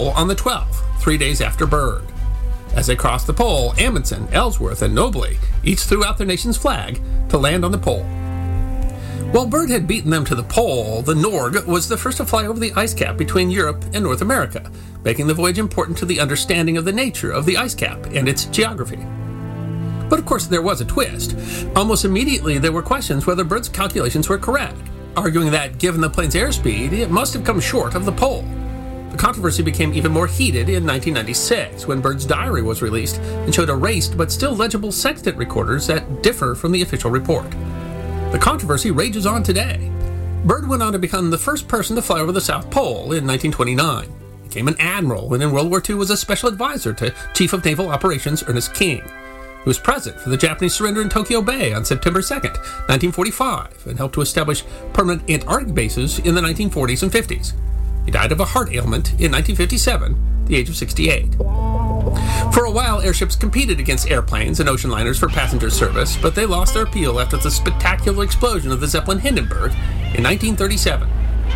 Pole on the 12th, 3 days after Byrd. As they crossed the pole, Amundsen, Ellsworth, and Nobley each threw out their nation's flag to land on the pole. While Byrd had beaten them to the pole, the Norg was the first to fly over the ice cap between Europe and North America, making the voyage important to the understanding of the nature of the ice cap and its geography. But of course, there was a twist. Almost immediately, there were questions whether Byrd's calculations were correct, arguing that, given the plane's airspeed, it must have come short of the pole. The controversy became even more heated in 1996, when Byrd's diary was released and showed erased but still legible sextant recorders that differ from the official report. The controversy rages on today. Byrd went on to become the first person to fly over the South Pole in 1929. He became an admiral, and in World War II was a special advisor to Chief of Naval Operations Ernest King. He was present for the Japanese surrender in Tokyo Bay on September 2nd, 1945, and helped to establish permanent Antarctic bases in the 1940s and 50s. He died of a heart ailment in 1957, at the age of 68. For a while, airships competed against airplanes and ocean liners for passenger service, but they lost their appeal after the spectacular explosion of the Zeppelin Hindenburg in 1937.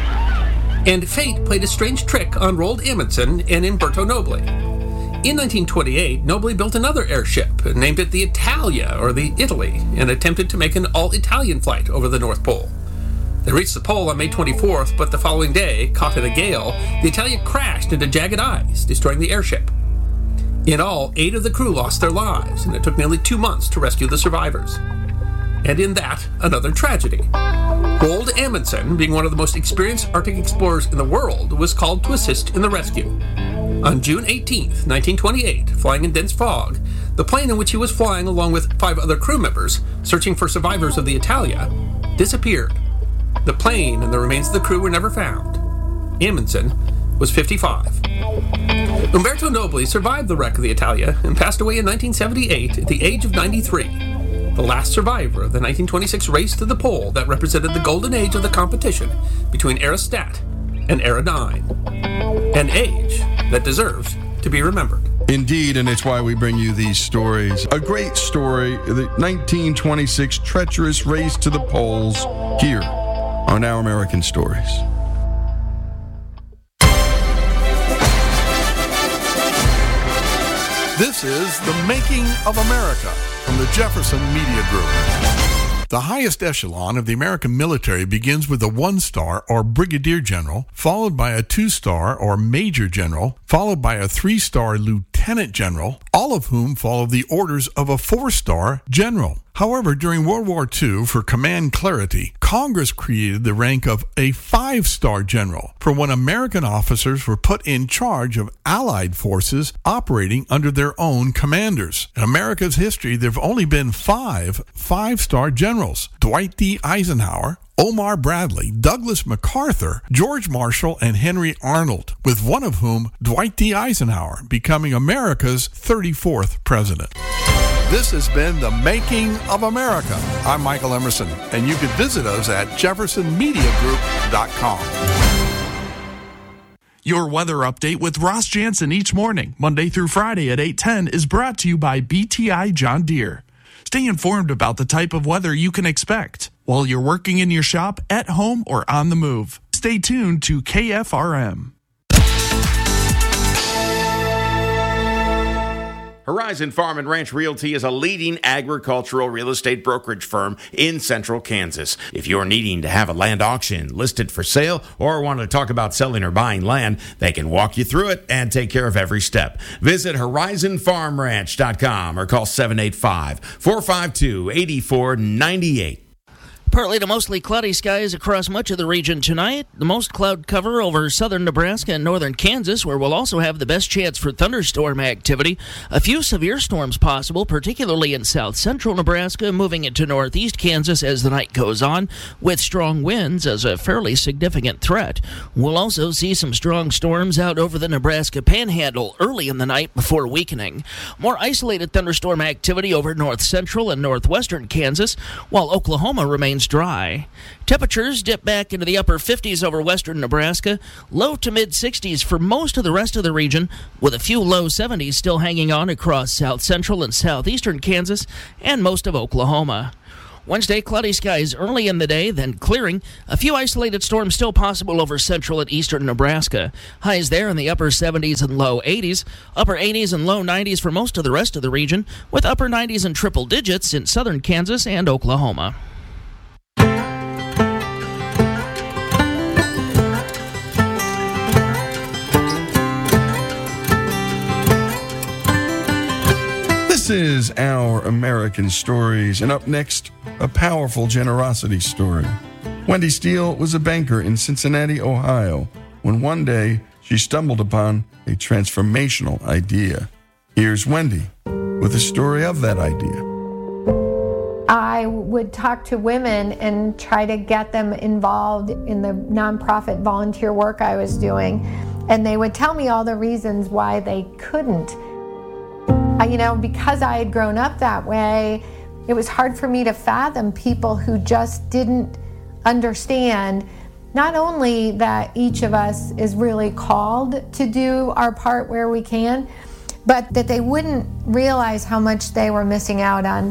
And fate played a strange trick on Roald Amundsen and Umberto Nobile. In 1928, Nobile built another airship and named it the Italia, or the Italy, and attempted to make an all-Italian flight over the North Pole. They reached the pole on May 24th, but the following day, caught in a gale, the Italia crashed into jagged ice, destroying the airship. In all, 8 of the crew lost their lives, and it took nearly 2 months to rescue the survivors. And in that, another tragedy. Roald Amundsen, being one of the most experienced Arctic explorers in the world, was called to assist in the rescue. On June 18th, 1928, flying in dense fog, the plane in which he was flying along with 5 other crew members, searching for survivors of the Italia, disappeared. The plane and the remains of the crew were never found. Amundsen was 55. Umberto Nobile survived the wreck of the Italia and passed away in 1978 at the age of 93, the last survivor of the 1926 race to the pole that represented the golden age of the competition between Era Stat and Era 9, an age that deserves to be remembered. Indeed, and it's why we bring you these stories. A great story, the 1926 treacherous race to the poles, here on Our American Stories. This is The Making of America from the Jefferson Media Group. The highest echelon of the American military begins with a 1-star or brigadier general, followed by a 2-star or major general, followed by a 3-star lieutenant general, all of whom follow the orders of a 4-star general. However, during World War II, for command clarity, Congress created the rank of a 5-star general for when American officers were put in charge of Allied forces operating under their own commanders. In America's history, there have only been 5 5-star generals: Dwight D. Eisenhower, Omar Bradley, Douglas MacArthur, George Marshall, and Henry Arnold, with one of whom, Dwight D. Eisenhower, becoming America's 34th president. This has been The Making of America. I'm Michael Emerson, and you can visit us at jeffersonmediagroup.com. Your weather update with Ross Jansen each morning, Monday through Friday at 8:10, is brought to you by BTI John Deere. Stay informed about the type of weather you can expect while you're working in your shop, at home, or on the move. Stay tuned to KFRM. Horizon Farm and Ranch Realty is a leading agricultural real estate brokerage firm in central Kansas. If you're needing to have a land auction listed for sale or want to talk about selling or buying land, they can walk you through it and take care of every step. Visit horizonfarmranch.com or call 785-452-8498. Partly to mostly cloudy skies across much of the region tonight. The most cloud cover over southern Nebraska and northern Kansas, where we'll also have the best chance for thunderstorm activity. A few severe storms possible, particularly in south central Nebraska, moving into northeast Kansas as the night goes on, with strong winds as a fairly significant threat. We'll also see some strong storms out over the Nebraska Panhandle early in the night before weakening. More isolated thunderstorm activity over north central and northwestern Kansas, while Oklahoma remains dry. Temperatures dip back into the upper 50s over western Nebraska, low to mid 60s for most of the rest of the region, with a few low 70s still hanging on across south central and southeastern Kansas and most of Oklahoma. Wednesday, cloudy skies early in the day, then clearing. A few isolated storms still possible over central and eastern Nebraska. Highs there in the upper 70s and low 80s. Upper 80s and low 90s for most of the rest of the region, with upper 90s and triple digits in southern Kansas and Oklahoma. This is Our American Stories, and up next, a powerful generosity story. Wendy Steele was a banker in Cincinnati, Ohio, when one day she stumbled upon a transformational idea. Here's Wendy with the story of that idea. I would talk to women and try to get them involved in the nonprofit volunteer work I was doing, and they would tell me all the reasons why they couldn't. Because I had grown up that way, it was hard for me to fathom people who just didn't understand not only that each of us is really called to do our part where we can, but that they wouldn't realize how much they were missing out on.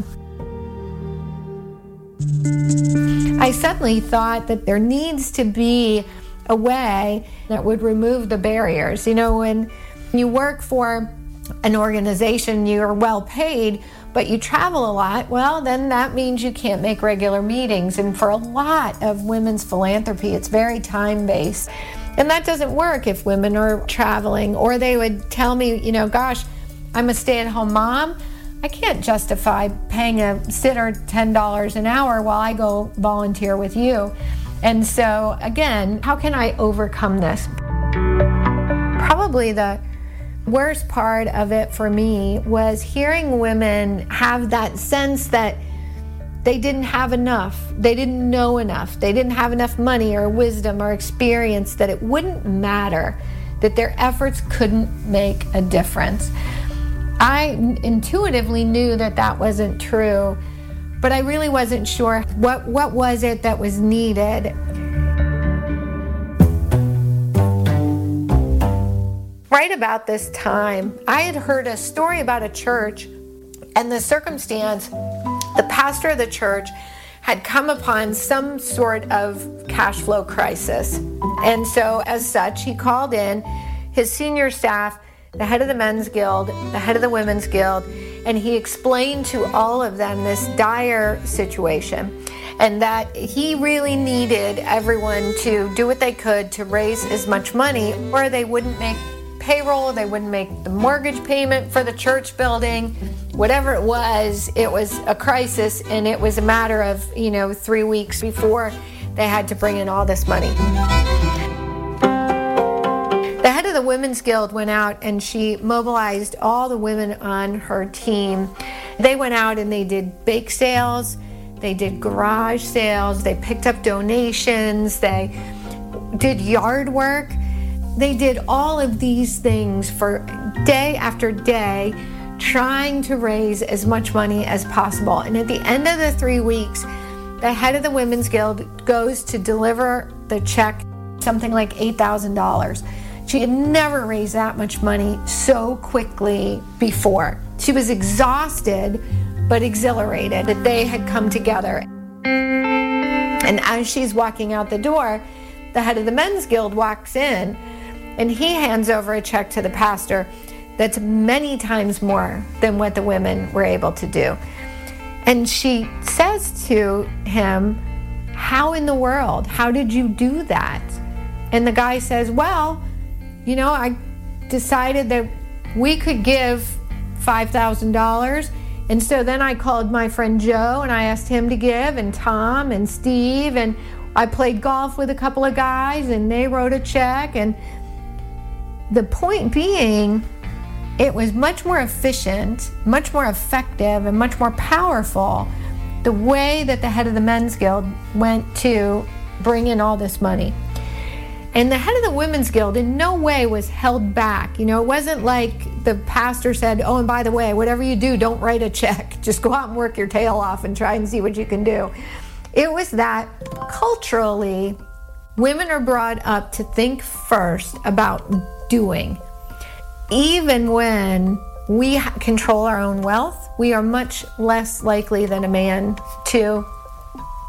I suddenly thought that there needs to be a way that would remove the barriers. When you work for an organization, you're well paid, but you travel a lot, well, then that means you can't make regular meetings. And for a lot of women's philanthropy, it's very time-based. And that doesn't work if women are traveling. Or they would tell me, gosh, I'm a stay-at-home mom. I can't justify paying a sitter $10 an hour while I go volunteer with you. And so, again, how can I overcome this? Probably the worst part of it for me was hearing women have that sense that they didn't have enough, they didn't know enough, they didn't have enough money or wisdom or experience, that it wouldn't matter, that their efforts couldn't make a difference. I intuitively knew that that wasn't true, but I really wasn't sure what was it that was needed. Right about this time, I had heard a story about a church, and the circumstance, the pastor of the church had come upon some sort of cash flow crisis. And so as such, he called in his senior staff, the head of the Men's Guild, the head of the Women's Guild, and he explained to all of them this dire situation, and that he really needed everyone to do what they could to raise as much money, or they wouldn't make payroll, they wouldn't make the mortgage payment for the church building, whatever it was a crisis, and it was a matter of 3 weeks before they had to bring in all this money. The head of the Women's Guild went out and she mobilized all the women on her team. They went out and they did bake sales, they did garage sales, they picked up donations, they did yard work. They did all of these things for day after day, trying to raise as much money as possible. And at the end of the 3 weeks, the head of the Women's Guild goes to deliver the check, something like $8,000. She had never raised that much money so quickly before. She was exhausted, but exhilarated that they had come together. And as she's walking out the door, the head of the Men's Guild walks in, and he hands over a check to the pastor that's many times more than what the women were able to do. And she says to him, "How in the world? How did you do that?" And the guy says, "Well, I decided that we could give $5,000. And so then I called my friend Joe and I asked him to give, and Tom and Steve, and I played golf with a couple of guys and they wrote a check." And the point being, it was much more efficient, much more effective, and much more powerful the way that the head of the Men's Guild went to bring in all this money. And the head of the Women's Guild in no way was held back. It wasn't like the pastor said, "Oh, and by the way, whatever you do, don't write a check. Just go out and work your tail off and try and see what you can do." It was that culturally, women are brought up to think first about doing. Even when we control our own wealth, we are much less likely than a man to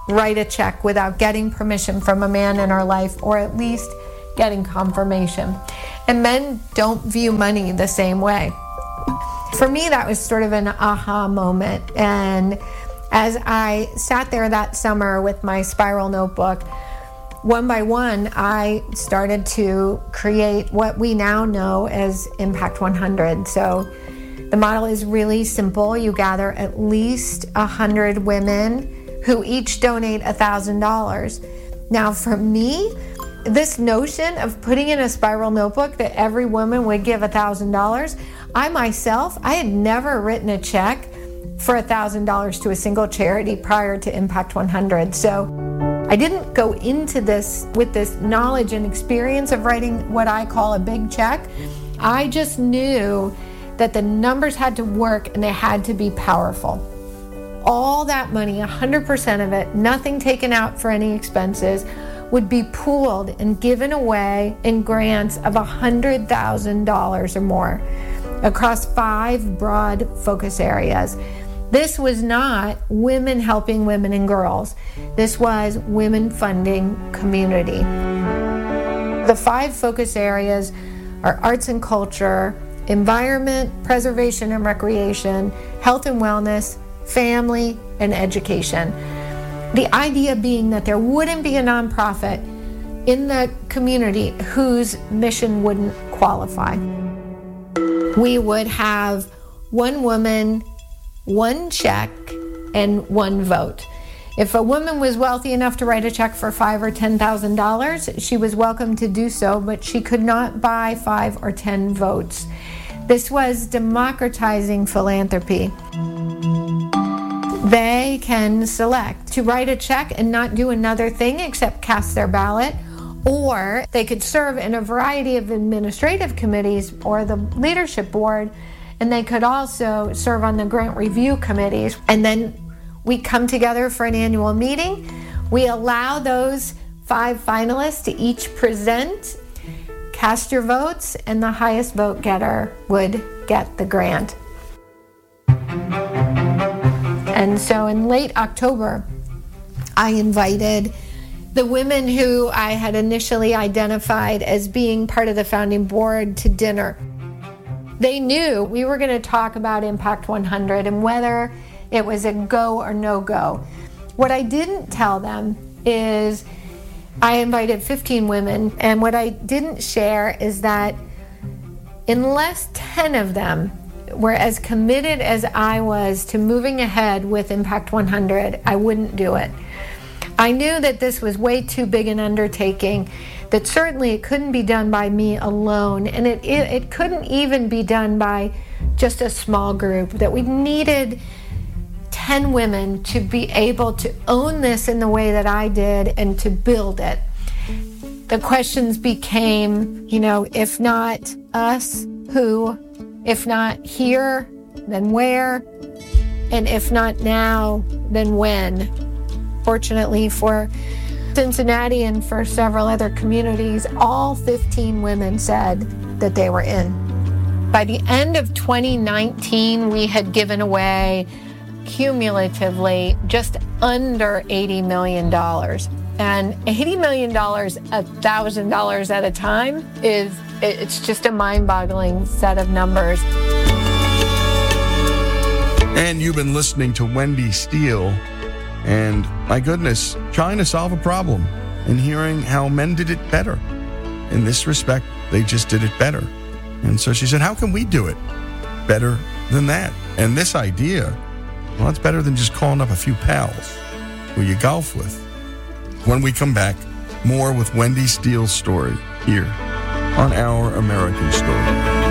write a check without getting permission from a man in our life, or at least getting confirmation. And men don't view money the same way. For me, that was sort of an aha moment. And as I sat there that summer with my spiral notebook, one by one, I started to create what we now know as Impact 100. So the model is really simple. You gather at least 100 women who each donate $1,000. Now, for me, this notion of putting in a spiral notebook that every woman would give $1,000, I had never written a check for $1,000 to a single charity prior to Impact 100. So I didn't go into this with this knowledge and experience of writing what I call a big check. I just knew that the numbers had to work and they had to be powerful. All that money, 100% of it, nothing taken out for any expenses, would be pooled and given away in grants of $100,000 or more across 5 broad focus areas. This was not women helping women and girls. This was women funding community. The 5 focus areas are arts and culture, environment, preservation and recreation, health and wellness, family, and education. The idea being that there wouldn't be a nonprofit in the community whose mission wouldn't qualify. We would have 1 woman, 1 check, and 1 vote. If a woman was wealthy enough to write a check for $5,000 or $10,000, she was welcome to do so, but she could not buy 5 or 10 votes. This was democratizing philanthropy. They can select to write a check and not do another thing except cast their ballot, or they could serve in a variety of administrative committees or the leadership board, and they could also serve on the grant review committees. And then we come together for an annual meeting. We allow those 5 finalists to each present, cast your votes, and the highest vote getter would get the grant. And so in late October, I invited the women who I had initially identified as being part of the founding board to dinner. They knew we were going to talk about Impact 100 and whether it was a go or no go. What I didn't tell them is I invited 15 women, and what I didn't share is that unless 10 of them were as committed as I was to moving ahead with Impact 100, I wouldn't do it. I knew that this was way too big an undertaking, that certainly it couldn't be done by me alone, and it couldn't even be done by just a small group, that we needed 10 women to be able to own this in the way that I did and to build it. The questions became, if not us, who? If not here, then where? And if not now, then when? Fortunately for Cincinnati and for several other communities, all 15 women said that they were in. By the end of 2019, we had given away cumulatively just under $80 million. And $80 million, $1,000 at a time, it's just a mind-boggling set of numbers. And you've been listening to Wendy Steele, and my goodness, trying to solve a problem and hearing how men did it better. In this respect, they just did it better. And so she said, how can we do it better than that? And this idea, well, it's better than just calling up a few pals who you golf with. When we come back, more with Wendy Steele's story here on Our American Story.